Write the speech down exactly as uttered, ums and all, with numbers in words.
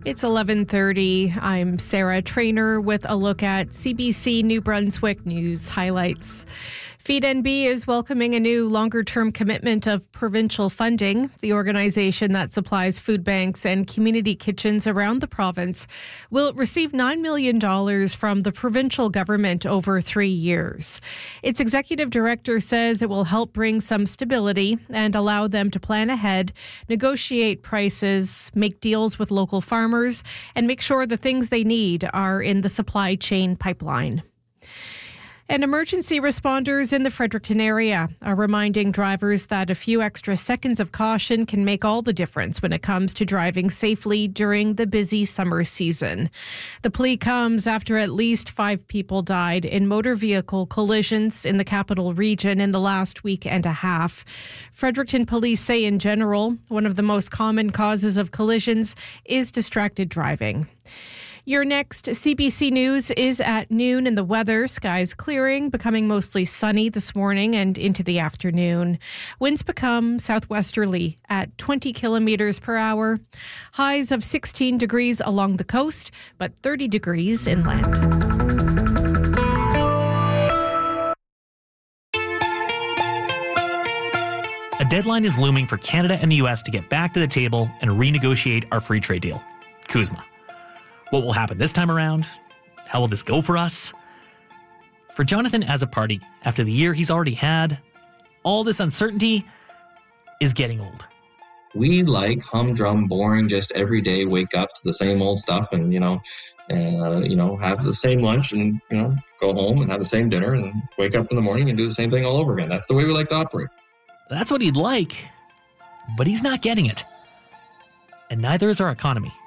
It's eleven thirty. I'm Sarah Trainer with a look at C B C New Brunswick news highlights. Feed N B is welcoming a new longer-term commitment of provincial funding. The organization that supplies food banks and community kitchens around the province will receive nine million dollars from the provincial government over three years. Its executive director says it will help bring some stability and allow them to plan ahead, negotiate prices, make deals with local farmers, and make sure the things they need are in the supply chain pipeline. And emergency responders in the Fredericton area are reminding drivers that a few extra seconds of caution can make all the difference when it comes to driving safely during the busy summer season. The plea comes after at least five people died in motor vehicle collisions in the capital region in the last week and a half. Fredericton police say in general, one of the most common causes of collisions is distracted driving. Your next C B C News is at noon, and the weather, skies clearing, becoming mostly sunny this morning and into the afternoon. Winds become southwesterly at twenty kilometers per hour. Highs of sixteen degrees along the coast, but thirty degrees inland. A deadline is looming for Canada and the U S to get back to the table and renegotiate our free trade deal, CUSMA. What will happen this time around? How will this go for us? For Jonathan as a party, after the year he's already had, all this uncertainty is getting old. We like humdrum, boring, just every day wake up to the same old stuff and, you know, uh, you know, have the same lunch and, you know, go home and have the same dinner and wake up in the morning and do the same thing all over again. That's the way we like to operate. That's what he'd like, but he's not getting it. And neither is our economy.